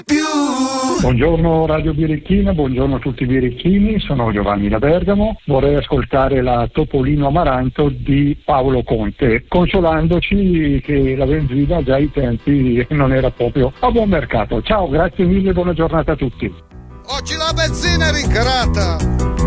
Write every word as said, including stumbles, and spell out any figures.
Buongiorno Radio Birichina, buongiorno a tutti i birichini, sono Giovanni da Bergamo. Vorrei ascoltare la Topolino Amaranto di Paolo Conte, consolandoci che la benzina già ai tempi non era proprio a buon mercato. Ciao, grazie mille, buona giornata a tutti. Oggi la benzina è rincarata.